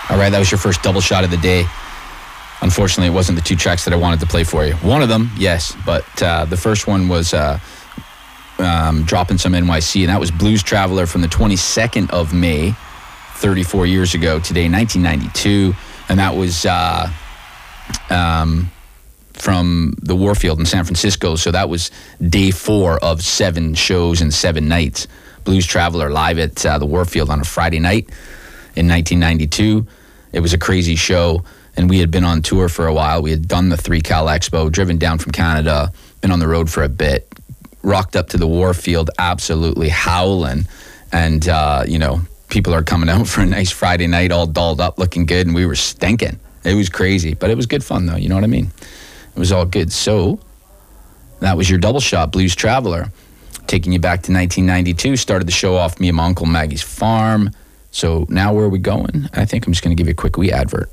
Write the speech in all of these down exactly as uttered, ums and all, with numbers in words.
All right, that was your first double shot of the day. Unfortunately, it wasn't the two tracks that I wanted to play for you. One of them, yes, but uh, the first one was uh, um, dropping some N Y C, and that was Blues Traveler from the twenty-second of May, thirty-four years ago today, nineteen ninety-two, and that was uh, um, from the Warfield in San Francisco, so that was day four of seven shows and seven nights. Blues Traveler live at uh, the Warfield on a Friday night in nineteen ninety-two. It was a crazy show, and we had been on tour for a while. We had done the three Cal Expo, driven down from Canada, been on the road for a bit, rocked up to the Warfield absolutely howling, and, uh, you know, people are coming out for a nice Friday night all dolled up, looking good, and we were stinking. It was crazy, but it was good fun, though, you know what I mean? It was all good. So that was your double shot, Blues Traveler. Taking you back to nineteen ninety-two, started the show off me and my Uncle Maggie's farm. So now where are we going? I think I'm just going to give you a quick wee advert.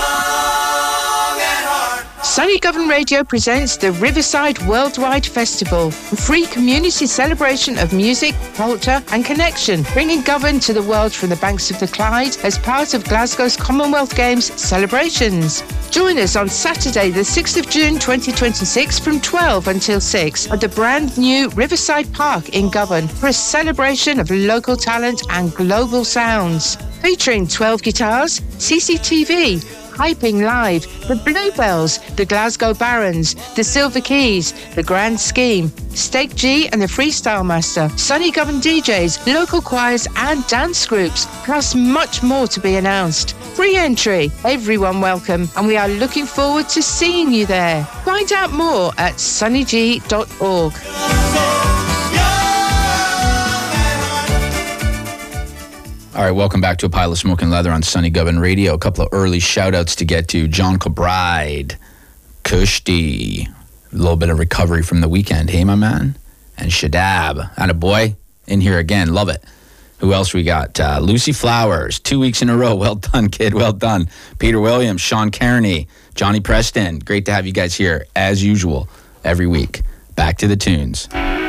Sunny Govan Radio presents the Riverside Worldwide Festival, a free community celebration of music, culture and connection, bringing Govan to the world from the banks of the Clyde as part of Glasgow's Commonwealth Games celebrations. Join us on Saturday the sixth of June twenty twenty-six from twelve until six at the brand new Riverside Park in Govan for a celebration of local talent and global sounds. Featuring twelve guitars, C C T V, Hyping Live, the Bluebells, the Glasgow Barons, the Silver Keys, the Grand Scheme, Steak G and the Freestyle Master, Sunny Govan D Js, local choirs and dance groups, plus much more to be announced. Free entry, everyone welcome, and we are looking forward to seeing you there. Find out more at sunny g dot org. All right, welcome back to A Pile of Smoking Leather on Sunny Govan Radio. A couple of early shout-outs to get to. John Kilbride, Kushti, a little bit of recovery from the weekend. Hey, my man. And Shadab, attaboy, in here again. Love it. Who else we got? Uh, Lucy Flowers, two weeks in a row. Well done, kid. Well done. Peter Williams, Sean Kearney, Johnny Preston. Great to have you guys here, as usual, every week. Back to the tunes.